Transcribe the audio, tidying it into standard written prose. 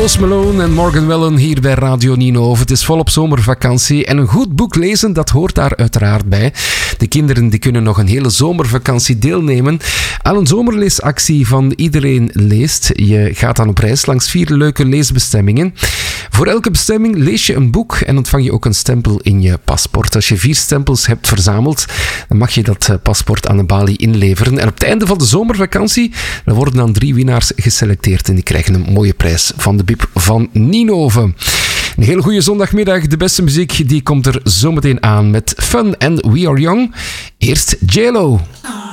Post Malone en Morgan Wallen hier bij Radio Nino. Het is volop zomervakantie en een goed boek lezen, dat hoort daar uiteraard bij. De kinderen die kunnen nog een hele zomervakantie deelnemen aan een zomerleesactie van Iedereen Leest. Je gaat dan op reis langs 4 leuke leesbestemmingen. Voor elke bestemming lees je een boek en ontvang je ook een stempel in je paspoort. Als je 4 stempels hebt verzameld, dan mag je dat paspoort aan de balie inleveren. En op het einde van de zomervakantie dan worden dan 3 winnaars geselecteerd en die krijgen een mooie prijs van de Bib van Ninove. Een hele goede zondagmiddag. De beste muziek die komt er zometeen aan met Fun en We Are Young. Eerst J-Lo.